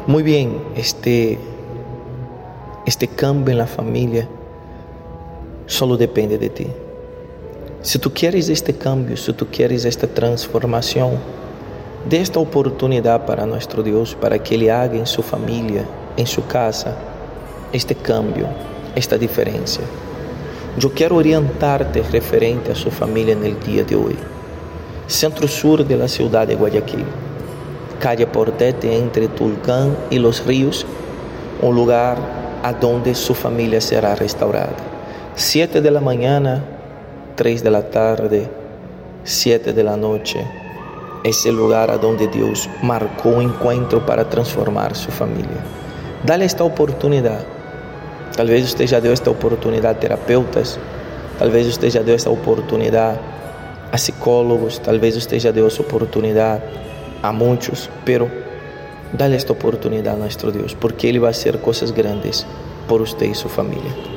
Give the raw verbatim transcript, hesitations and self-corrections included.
Muy bien, este, este cambio en la familia solo depende de ti. Si tú quieres este cambio, si tú quieres esta transformación, dé esta oportunidad para nuestro Dios, para que Él haga en su familia, en su casa, este cambio, esta diferencia. Yo quiero orientarte referente a su familia en el día de hoy. Centro-sur de la ciudad de Guayaquil, calle Portete entre Tulcán y Los Ríos, un lugar a donde su familia será restaurada. Siete de la mañana, tres de la tarde, siete de la noche. Es el lugar a donde Dios marcó un encuentro para transformar su familia. Dale esta oportunidad. Tal vez usted ya dio esta oportunidad a terapeutas, tal vez usted ya dio esta oportunidad a psicólogos, tal vez usted ya dio esa oportunidad a muchos, pero dale esta oportunidad a nuestro Dios, porque Él va a hacer cosas grandes por usted y su familia.